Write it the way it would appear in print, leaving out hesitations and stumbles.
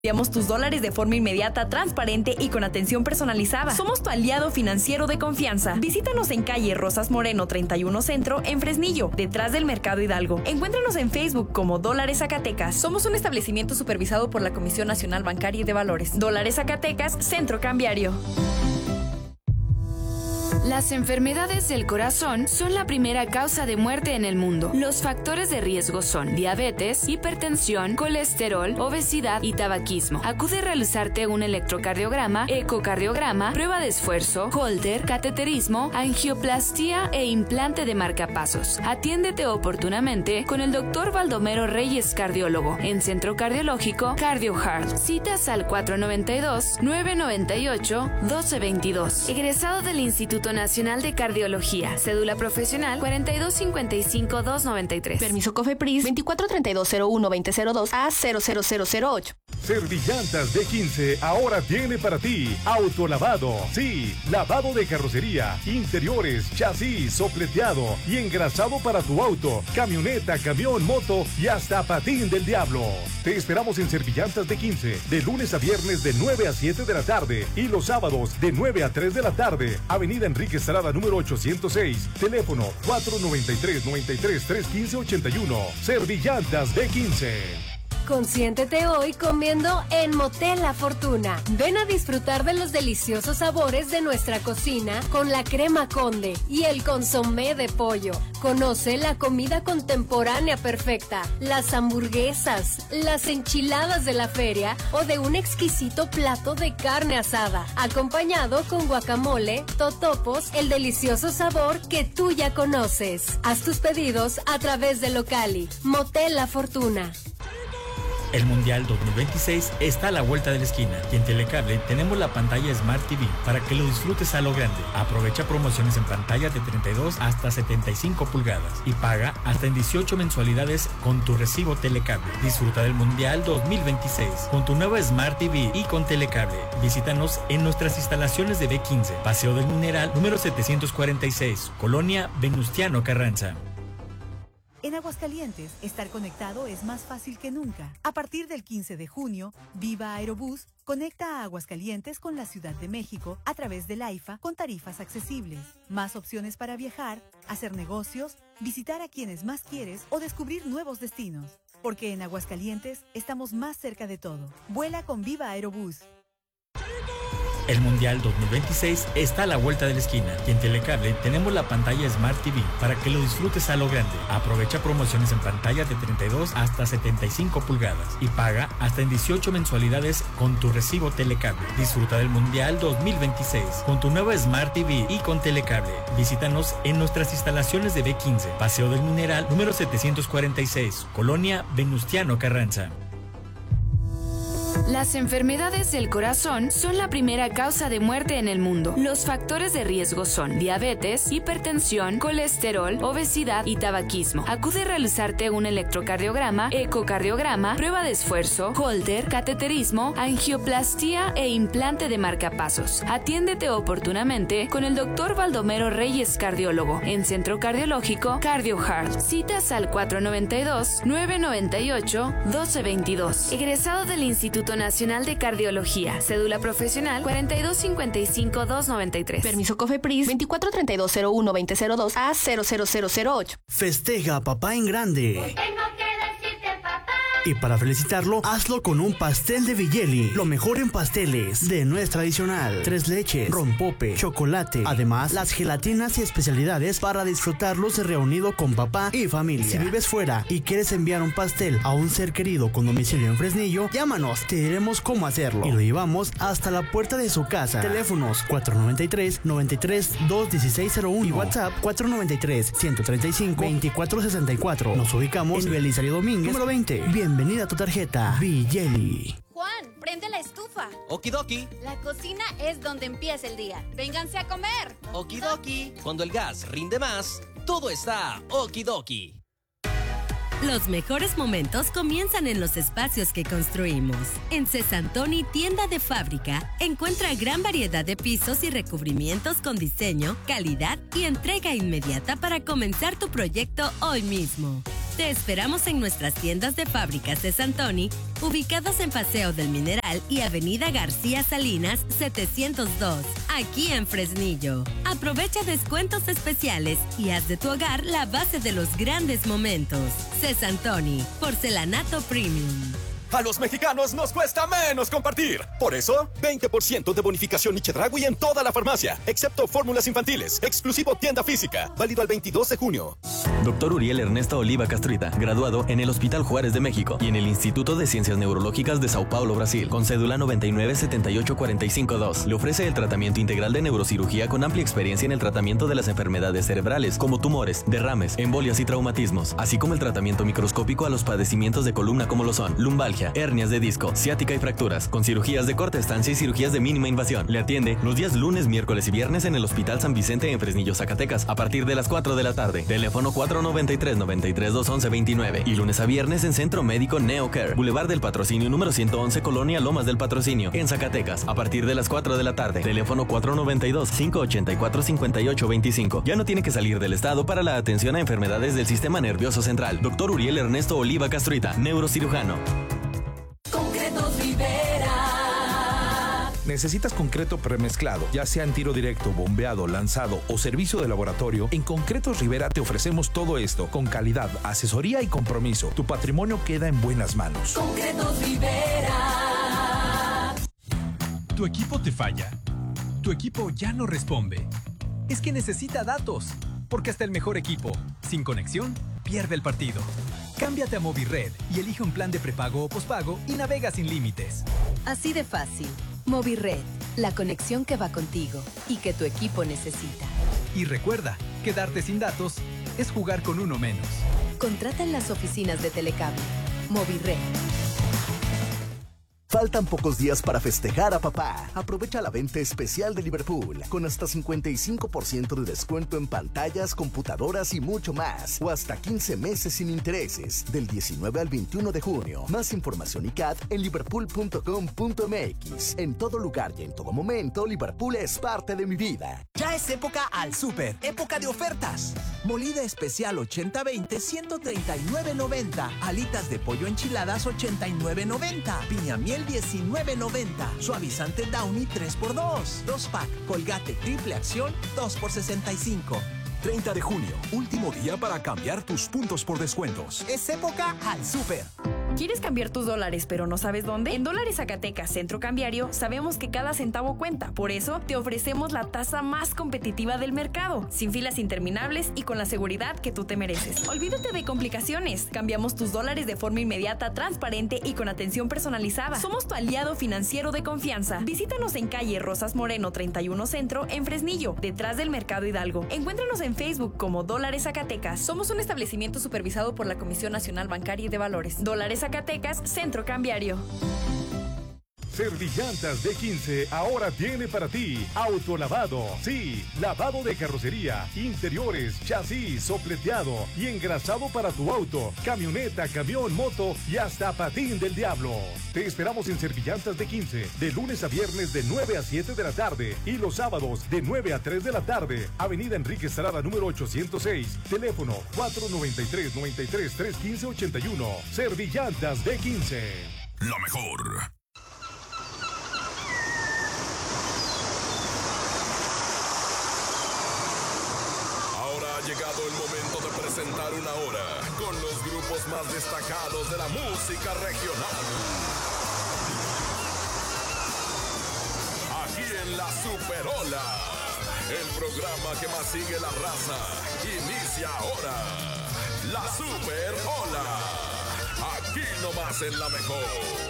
Enviamos tus dólares de forma inmediata, transparente y con atención personalizada. Somos tu aliado financiero de confianza. Visítanos en calle Rosas Moreno 31 Centro, en Fresnillo, detrás del Mercado Hidalgo. Encuéntranos en Facebook como Dólares Zacatecas. Somos un establecimiento supervisado por la Comisión Nacional Bancaria y de Valores. Dólares Zacatecas, Centro Cambiario. Las enfermedades del corazón son la primera causa de muerte en el mundo. Los factores de riesgo son diabetes, hipertensión, colesterol, obesidad y tabaquismo. Acude a realizarte un electrocardiograma, ecocardiograma, prueba de esfuerzo, Holter, cateterismo, angioplastía e implante de marcapasos. Atiéndete oportunamente con el Dr. Baldomero Reyes, cardiólogo, en Centro Cardiológico CardioHeart. Citas al 492-998-1222. Egresado del Instituto Nacional de Cardiología. Cédula profesional 4255-293. Permiso COFEPRIS 243201-2002 a 00008. Servillantas B15 ahora tiene para ti autolavado. Sí, lavado de carrocería, interiores, chasis, sopleteado y engrasado para tu auto, camioneta, camión, moto y hasta patín del diablo. Te esperamos en Servillantas B15 de lunes a viernes de 9 a 7 de la tarde y los sábados de 9 a 3 de la tarde. Avenida Enrique Estrada número 806. Teléfono 493-93-315-81. Servillantas B15. Consiéntete hoy comiendo en Motel La Fortuna. Ven a disfrutar de los deliciosos sabores de nuestra cocina con la crema Conde y el consomé de pollo. Conoce la comida contemporánea perfecta, las hamburguesas, las enchiladas de la feria o de un exquisito plato de carne asada, acompañado con guacamole, totopos, el delicioso sabor que tú ya conoces. Haz tus pedidos a través de Locali. Motel La Fortuna. El Mundial 2026 está a la vuelta de la esquina y en Telecable tenemos la pantalla Smart TV para que lo disfrutes a lo grande. Aprovecha promociones en pantallas de 32 hasta 75 pulgadas y paga hasta en 18 mensualidades con tu recibo Telecable. Disfruta del Mundial 2026 con tu nueva Smart TV y con Telecable. Visítanos en nuestras instalaciones de B15, Paseo del Mineral número 746, Colonia Venustiano Carranza. En Aguascalientes, estar conectado es más fácil que nunca. A partir del 15 de junio, Viva Aerobús conecta a Aguascalientes con la Ciudad de México a través del AIFA con tarifas accesibles. Más opciones para viajar, hacer negocios, visitar a quienes más quieres o descubrir nuevos destinos. Porque en Aguascalientes estamos más cerca de todo. Vuela con Viva Aerobús. El Mundial 2026 está a la vuelta de la esquina y en Telecable tenemos la pantalla Smart TV para que lo disfrutes a lo grande. Aprovecha promociones en pantallas de 32 hasta 75 pulgadas y paga hasta en 18 mensualidades con tu recibo Telecable. Disfruta del Mundial 2026 con tu nueva Smart TV y con Telecable. Visítanos en nuestras instalaciones de B15, Paseo del Mineral número 746, Colonia Venustiano Carranza. Las enfermedades del corazón son la primera causa de muerte en el mundo. Los factores de riesgo son diabetes, hipertensión, colesterol, obesidad y tabaquismo. Acude a realizarte un electrocardiograma, ecocardiograma, prueba de esfuerzo, Holter, cateterismo, angioplastía e implante de marcapasos. Atiéndete oportunamente con el Dr. Baldomero Reyes, cardiólogo, en Centro Cardiológico CardioHeart. Citas al 492-998-1222. Egresado del Instituto Nacional de Cardiología. Cédula profesional 4255-293. Permiso COFEPRIS 243201-2002 a 00008. Festeja a papá en grande. Hoy tengo que decirte, papá. Y para felicitarlo, hazlo con un pastel de Villeli. Lo mejor en pasteles de nuestra tradicional. 3 leches, rompope, chocolate. Además, las gelatinas y especialidades para disfrutarlos reunido con papá y familia. Si vives fuera y quieres enviar un pastel a un ser querido con domicilio en Fresnillo, llámanos, te diremos cómo hacerlo. Y lo llevamos hasta la puerta de su casa. Teléfonos 493-93-21601 y WhatsApp 493-135-2464. Nos ubicamos en Belisario Domínguez, número 20. Bienvenida a tu tarjeta Villeli. Juan, prende la estufa. Okidoki. La cocina es donde empieza el día. Vénganse a comer. Okidoki. Cuando el gas rinde más, todo está okidoki. Los mejores momentos comienzan en los espacios que construimos. En Cesantoni, tienda de fábrica, encuentra gran variedad de pisos y recubrimientos con diseño, calidad y entrega inmediata para comenzar tu proyecto hoy mismo. Te esperamos en nuestras tiendas de fábricas de Santoni, ubicadas en Paseo del Mineral y Avenida García Salinas 702, aquí en Fresnillo. Aprovecha descuentos especiales y haz de tu hogar la base de los grandes momentos. Santoni, porcelanato premium. A los mexicanos nos cuesta menos compartir. Por eso, 20% de bonificación y Chedraui en toda la farmacia, excepto fórmulas infantiles. Exclusivo tienda física. Válido al 22 de junio. Dr. Uriel Ernesto Oliva Castruita, graduado en el Hospital Juárez de México y en el Instituto de Ciencias Neurológicas de Sao Paulo, Brasil, con cédula 9978452. Le ofrece el tratamiento integral de neurocirugía con amplia experiencia en el tratamiento de las enfermedades cerebrales, como tumores, derrames, embolias y traumatismos, así como el tratamiento microscópico a los padecimientos de columna como lo son lumbalgia, hernias de disco, ciática y fracturas, con cirugías de corta estancia y cirugías de mínima invasión. Le atiende los días lunes, miércoles y viernes en el Hospital San Vicente en Fresnillo, Zacatecas, a partir de las 4 de la tarde. Teléfono 493-93-211-29 y lunes a viernes en Centro Médico NeoCare, Boulevard del Patrocinio número 111, Colonia Lomas del Patrocinio, en Zacatecas, a partir de las 4 de la tarde. Teléfono 492-584-5825. Ya no tiene que salir del estado para la atención a enfermedades del sistema nervioso central. Dr. Uriel Ernesto Oliva Castruita, neurocirujano. Concretos Rivera. ¿Necesitas concreto premezclado, ya sea en tiro directo, bombeado, lanzado o servicio de laboratorio? En Concretos Rivera te ofrecemos todo esto con calidad, asesoría y compromiso. Tu patrimonio queda en buenas manos. Concretos Rivera. ¿Tu equipo te falla? ¿Tu equipo ya no responde? Es que necesita datos, porque hasta el mejor equipo, sin conexión, pierde el partido. Cámbiate a Movirred y elige un plan de prepago o pospago y navega sin límites. Así de fácil. Movirred, la conexión que va contigo y que tu equipo necesita. Y recuerda, quedarte sin datos es jugar con uno menos. Contrata en las oficinas de Telecable. Movirred. Faltan pocos días para festejar a papá. Aprovecha la venta especial de Liverpool con hasta 55% de descuento en pantallas, computadoras y mucho más. O hasta 15 meses sin intereses del 19 al 21 de junio. Más información y CAT en liverpool.com.mx. En todo lugar y en todo momento, Liverpool es parte de mi vida. Ya es época al súper, época de ofertas. Molida especial 80-20, 139.90. Alitas de pollo enchiladas 89.90. Piña miel 19.90. Suavizante Downy 3x2. 2-pack Colgate Triple Acción 2x65. 30 de junio, último día para cambiar tus puntos por descuentos. Es época al súper. ¿Quieres cambiar tus dólares pero no sabes dónde? En Dólares Zacatecas Centro Cambiario sabemos que cada centavo cuenta. Por eso te ofrecemos la tasa más competitiva del mercado, sin filas interminables y con la seguridad que tú te mereces. Olvídate de complicaciones. Cambiamos tus dólares de forma inmediata, transparente y con atención personalizada. Somos tu aliado financiero de confianza. Visítanos en calle Rosas Moreno 31 Centro en Fresnillo, detrás del Mercado Hidalgo. Encuéntranos en Facebook como Dólares Zacatecas. Somos un establecimiento supervisado por la Comisión Nacional Bancaria y de Valores. Dólares Zacatecas, Centro Cambiario. Servillantas D15 ahora tiene para ti autolavado. Sí, lavado de carrocería, interiores, chasis, sopleteado y engrasado para tu auto, camioneta, camión, moto y hasta patín del diablo. Te esperamos en Servillantas D15 de lunes a viernes de 9 a 7 de la tarde y los sábados de 9 a 3 de la tarde. Avenida Enrique Estrada número 806. Teléfono 493-93-315-81. Servillantas D15. Lo mejor. Ha llegado el momento de presentar una hora con los grupos más destacados de la música regional. Aquí en La Superola, el programa que más sigue la raza, inicia ahora. La Superola, aquí nomás en La Mejor.